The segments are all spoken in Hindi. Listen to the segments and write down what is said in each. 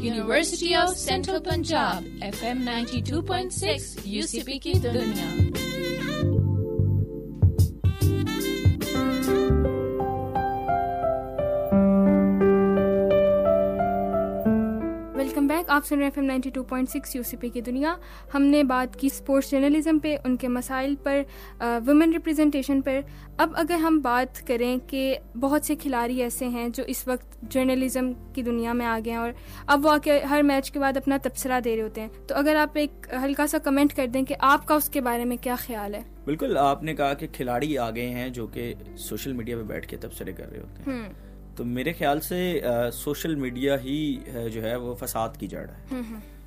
University of Central Punjab, FM 92.6, UCP की दुनिया। Welcome back. आप सुन रहे हैं FM 92.6 यूसीपी की दुनिया। हमने बात की स्पोर्ट्स जर्नलिज्म पे, उनके मसाइल पर, वुमेन रिप्रेजेंटेशन पर। अब अगर हम बात करें कि बहुत से खिलाड़ी ऐसे हैं जो इस वक्त जर्नलिज्म की दुनिया में आ गए हैं और अब वो आके हर मैच के बाद अपना तबसरा दे रहे होते हैं, तो अगर आप एक हल्का सा कमेंट कर दें कि आपका उसके बारे में क्या ख्याल है। बिल्कुल, आपने कहा कि खिलाड़ी आ गए हैं जो कि सोशल मीडिया पे बैठ के तबसरे कर रहे होते हैं, तो मेरे ख्याल से सोशल मीडिया ही जो है वो फसाद की जड़ है।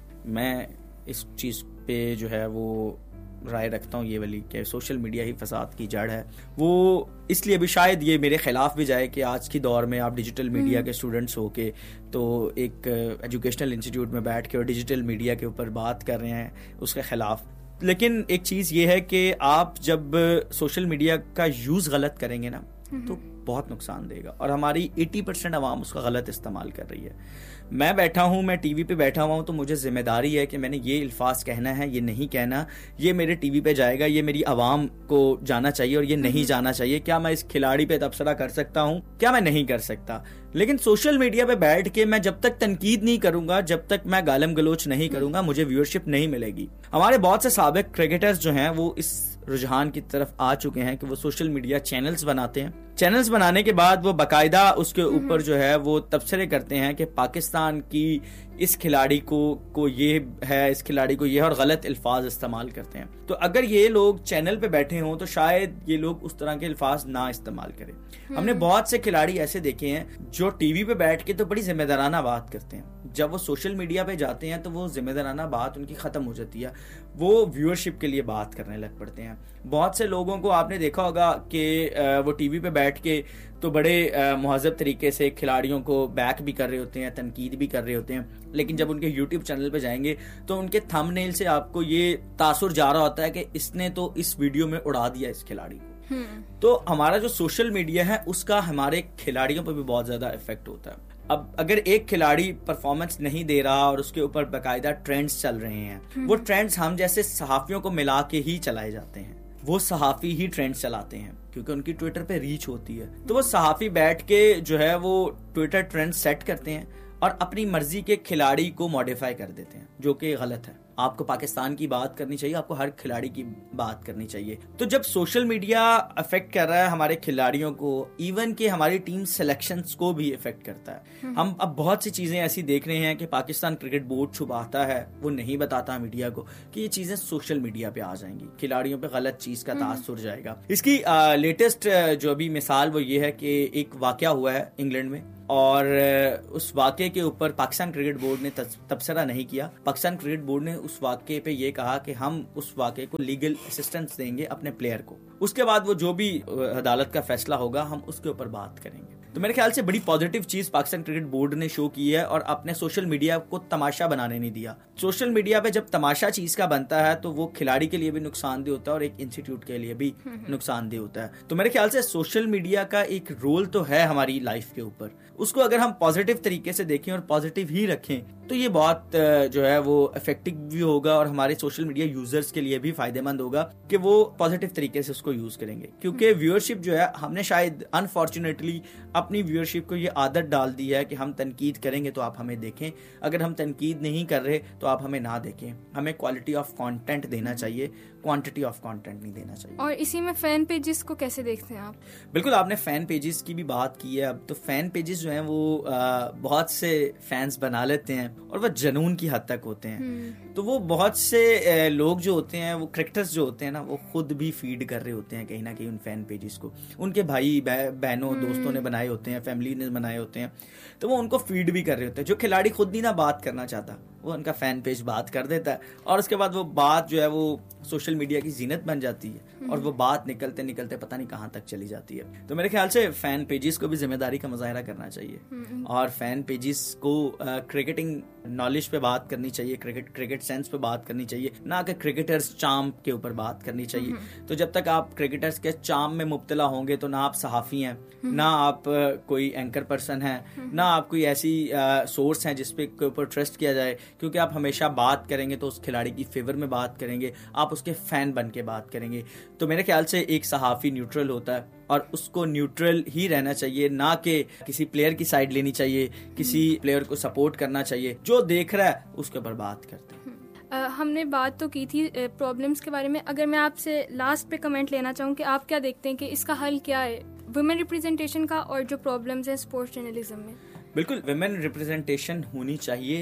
मैं इस चीज़ पे जो है वो राय रखता हूँ ये वाली कि सोशल मीडिया ही फसाद की जड़ है। वो इसलिए भी शायद ये मेरे खिलाफ भी जाए कि आज की दौर में आप डिजिटल मीडिया के स्टूडेंट्स होके तो एक एजुकेशनल इंस्टीट्यूट में बैठ के और डिजिटल मीडिया के ऊपर बात कर रहे हैं उसके खिलाफ। लेकिन एक चीज़ ये है कि आप जब सोशल मीडिया का यूज़ गलत करेंगे ना तो बहुत नुकसान देगा, और हमारी 80% आवाम उसका गलत इस्तेमाल कर रही है। मैं बैठा हूँ, मैं टीवी पे बैठा हुआ हूँ, तो मुझे जिम्मेदारी है कि मैंने ये अल्फाज कहना है, ये नहीं कहना, ये मेरे टीवी पे जाएगा, ये मेरी आवाम को जाना चाहिए और ये नहीं जाना चाहिए। क्या मैं इस खिलाड़ी पे तबसरा कर सकता हूँ, क्या मैं नहीं कर सकता। लेकिन सोशल मीडिया पे बैठ के मैं जब तक तनकीद नहीं करूंगा, जब तक मैं गालम गलोच नहीं करूंगा, मुझे व्यूअरशिप नहीं मिलेगी। हमारे बहुत से साबिक क्रिकेटर्स जो हैं वो इस रुझान की तरफ आ चुके हैं कि वो सोशल मीडिया चैनल्स बनाते हैं। चैनल्स बनाने के बाद वो बाकायदा उसके ऊपर जो है वो तबसरे करते हैं कि पाकिस्तान की इस खिलाड़ी को ये है, इस खिलाड़ी को ये है, और गलत अल्फाज इस्तेमाल करते हैं। तो अगर ये लोग चैनल पे बैठे हों तो शायद ये लोग उस तरह के अल्फाज ना इस्तेमाल करें। हमने बहुत से खिलाड़ी ऐसे देखे हैं जो टीवी पे बैठ के तो बड़ी जिम्मेदाराना बात करते हैं, जब वो सोशल मीडिया पे जाते हैं तो वो जिम्मेदाराना बात उनकी खत्म हो जाती है, वो व्यूअरशिप के लिए बात करने लग पड़ते हैं। बहुत से लोगों को आपने देखा होगा कि वो टीवी पे बैठ के तो बड़े मुहज़्ज़ब तरीके से खिलाड़ियों को बैक भी कर रहे होते हैं, तनकीद भी कर रहे होते हैं, लेकिन जब उनके यूट्यूब चैनल पे जाएंगे तो उनके थंबनेल से आपको ये तासुर जा रहा होता है कि इसने तो इस वीडियो में उड़ा दिया इस खिलाड़ी को। तो हमारा जो सोशल मीडिया है उसका हमारे खिलाड़ियों पर भी बहुत ज्यादा इफेक्ट होता है। अब अगर एक खिलाड़ी परफॉर्मेंस नहीं दे रहा और उसके ऊपर बाकायदा ट्रेंड्स चल रहे हैं, वो ट्रेंड्स हम जैसे सहाफियों को मिला के ही चलाए जाते हैं। वो सहाफी ही ट्रेंड्स चलाते हैं क्योंकि उनकी ट्विटर पे रीच होती है, तो वो सहाफी बैठ के जो है वो ट्विटर ट्रेंड सेट करते हैं और अपनी मर्जी के खिलाड़ी को मॉडिफाई कर देते हैं, जो कि गलत है। आपको पाकिस्तान की बात करनी चाहिए, आपको हर खिलाड़ी की बात करनी चाहिए। तो जब सोशल मीडिया अफेक्ट कर रहा है हमारे खिलाड़ियों को, इवन कि हमारी टीम सिलेक्शंस को भी इफेक्ट करता है। हम अब बहुत सी चीजें ऐसी देख रहे हैं कि पाकिस्तान क्रिकेट बोर्ड छुपाता है, वो नहीं बताता मीडिया को कि ये चीजें सोशल मीडिया पे आ जाएंगी, खिलाड़ियों पे गलत चीज का तासुर जाएगा। इसकी लेटेस्ट जो अभी मिसाल वो ये है कि एक वाकया हुआ है इंग्लैंड में, और उस वाक़े के ऊपर पाकिस्तान क्रिकेट बोर्ड ने तबसरा नहीं किया। पाकिस्तान क्रिकेट बोर्ड ने उस वाक़े पे ये कहा कि हम उस वाक़े को लीगल असिस्टेंस देंगे अपने प्लेयर को, उसके बाद वो जो भी अदालत का फैसला होगा हम उसके ऊपर बात करेंगे। तो मेरे ख्याल से बड़ी पॉजिटिव चीज पाकिस्तान क्रिकेट बोर्ड ने शो की है और अपने सोशल मीडिया को तमाशा बनाने नहीं दिया। सोशल मीडिया पे जब तमाशा चीज का बनता है तो वो खिलाड़ी के लिए भी नुकसानदेह होता है और एक इंस्टीट्यूट के लिए भी नुकसानदेह होता है। तो मेरे ख्याल से सोशल मीडिया का एक रोल तो है हमारी लाइफ के ऊपर, उसको अगर हम पॉजिटिव तरीके से देखें और पॉजिटिव ही रखें तो ये बहुत जो है वो इफेक्टिव भी होगा और हमारे सोशल मीडिया यूजर्स के लिए भी फायदेमंद होगा कि वो पॉजिटिव तरीके से उसको यूज करेंगे। क्योंकि व्यूअरशिप जो है, हमने शायद अनफॉर्चुनेटली अपनी व्यूअरशिप को ये आदत डाल दी है कि हम तनकीद करेंगे तो आप हमें देखें, अगर हम तनकीद नहीं कर रहे तो आप हमें ना देखें। हमें क्वालिटी ऑफ कंटेंट देना चाहिए, क्वांटिटी ऑफ कंटेंट नहीं देना चाहिए। और इसी में फैन पेजेस को कैसे देखते हैं आप? बिल्कुल, आपने फैन पेजेस की भी बात की है। अब तो फैन पेजेस जो हैं वो बहुत से फैंस बना लेते हैं और वह जनून की हद तक होते हैं। तो वो बहुत से लोग जो होते हैं, वो क्रिकेटर्स जो होते हैं ना, वो खुद भी फीड कर रहे होते हैं कहीं ना कहीं उन फैन पेजेस को। उनके भाई बहनों दोस्तों ने बनाए होते हैं, फैमिली ने बनाए होते हैं, तो वो उनको फीड भी कर रहे होते हैं। जो खिलाड़ी खुद नहीं ना बात करना चाहता, वो उनका फैन पेज बात कर देता है और उसके बाद वो बात जो है वो सोशल मीडिया की जीनत बन जाती है। और वो बात निकलते निकलते पता नहीं कहाँ तक चली जाती है। तो मेरे ख्याल से फैन पेजेस को भी जिम्मेदारी का मुजाहरा करना चाहिए और फैन पेजेस को क्रिकेटिंग नॉलेज पे बात करनी चाहिए, क्रिकेट सेंस पे बात करनी चाहिए, ना कि क्रिकेटर्स चार्म के ऊपर बात करनी चाहिए। तो जब तक आप क्रिकेटर्स के चार्म में मुब्तला होंगे तो ना आप सहाफ़ी हैं, ना आप कोई एंकर पर्सन हैं, ना आप कोई ऐसी सोर्स हैं जिस पे के ऊपर ट्रस्ट किया जाए, क्योंकि आप हमेशा बात करेंगे तो उस खिलाड़ी की फेवर में बात करेंगे, आप उसके फैन बन के बात करेंगे। तो मेरे ख्याल से एक सहाफ़ी न्यूट्रल होता है और उसको न्यूट्रल ही रहना चाहिए, ना कि किसी प्लेयर की साइड लेनी चाहिए, किसी प्लेयर को सपोर्ट करना चाहिए। जो देख रहा है उसके ऊपर बात करते हैं। हमने बात तो की थी प्रॉब्लम्स के बारे में। अगर मैं आपसे लास्ट पे कमेंट लेना चाहूँ कि आप क्या देखते हैं कि इसका हल क्या है वुमेन रिप्रेजेंटेशन का और जो प्रॉब्लम्स हैं स्पोर्ट्स जर्नलिज्म में? बिल्कुल, विमेन रिप्रेजेंटेशन होनी चाहिए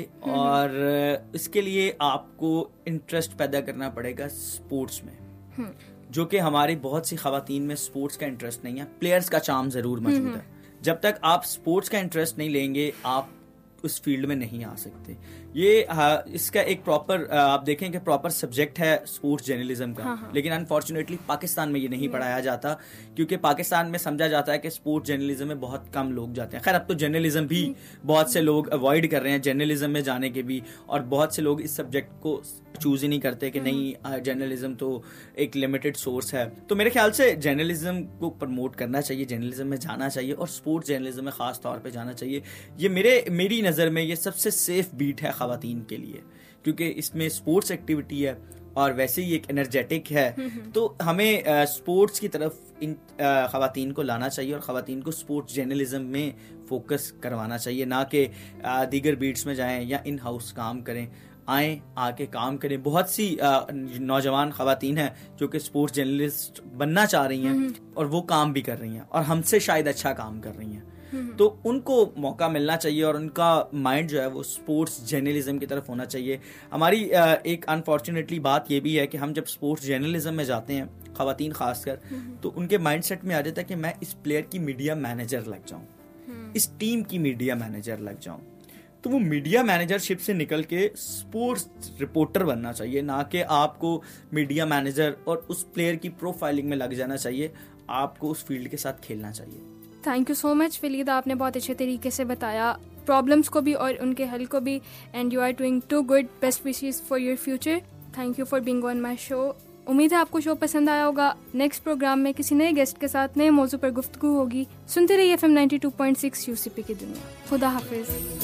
और इसके लिए आपको इंटरेस्ट पैदा करना पड़ेगा स्पोर्ट्स में, जो कि हमारी बहुत सी खवातीन में स्पोर्ट्स का इंटरेस्ट नहीं है। प्लेयर्स का चार्म जरूर मौजूद है। जब तक आप स्पोर्ट्स का इंटरेस्ट नहीं लेंगे आप उस फील्ड में नहीं आ सकते। ये इसका एक प्रॉपर आप देखें कि प्रॉपर सब्जेक्ट है स्पोर्ट्स जर्नलिज्म का, लेकिन अनफॉर्चुनेटली पाकिस्तान में ये नहीं पढ़ाया जाता, क्योंकि पाकिस्तान में समझा जाता है कि स्पोर्ट्स जर्नलिज्म में बहुत कम लोग जाते हैं। खैर अब तो जर्नलिज्म भी बहुत से लोग अवॉइड कर रहे हैं जर्नलिज्म में जाने के भी, और बहुत से लोग इस सब्जेक्ट को चूज ही नहीं करते कि नहीं जर्नलिज्म तो एक लिमिटेड सोर्स है। तो मेरे ख्याल से जर्नलिज्म को प्रमोट करना चाहिए, जर्नलिज्म में जाना चाहिए और स्पोर्ट्स जर्नलिज्म में खास तौर पे जाना चाहिए। ये मेरी नज़र में ये सबसे सेफ बीट है खवातीन के लिए, क्योंकि इसमें स्पोर्ट्स एक्टिविटी है और वैसे ही एक एनर्जेटिक है। तो हमें स्पोर्ट्स की तरफ इन खवातीन को लाना चाहिए और खवातीन को स्पोर्ट्स जर्नलिज्म में फोकस करवाना चाहिए, ना कि दीगर बीट्स में जाएं या इन हाउस काम करें। आए आके काम करें। बहुत सी नौजवान खवातीन हैं जो कि स्पोर्ट्स जर्नलिस्ट बनना चाह रही हैं और वो काम भी कर रही हैं और हमसे शायद अच्छा काम कर रही हैं। तो उनको मौका मिलना चाहिए और उनका माइंड जो है वो स्पोर्ट्स जर्नलिज्म की तरफ होना चाहिए। हमारी एक अनफॉर्चुनेटली बात ये भी है कि हम जब स्पोर्ट्स जर्नलिज्म में जाते हैं, खवातीन खासकर, तो उनके माइंडसेट में आ जाता है कि मैं इस प्लेयर की मीडिया मैनेजर लग जाऊं, इस टीम की मीडिया मैनेजर लग जाऊं। तो वो मीडिया मैनेजरशिप से निकल के स्पोर्ट्स रिपोर्टर बनना चाहिए, ना कि आपको मीडिया मैनेजर और उस प्लेयर की प्रोफाइलिंग में लग जाना चाहिए। आपको उस फील्ड के साथ खेलना चाहिए। Thank you so much Waleed, आपने बहुत अच्छे तरीके से बताया प्रॉब्लम्स को भी और उनके हल को भी, and you are doing to good. Best wishes for your future. Thank you for being on my show. उम्मीद है आपको शो पसंद आया होगा। नेक्स्ट प्रोग्राम में किसी नए गेस्ट के साथ नए मौजू पर गुफ्तगू होगी। सुनते रहिए FM 92.6 UCP की दुनिया। खुदा हाफिज।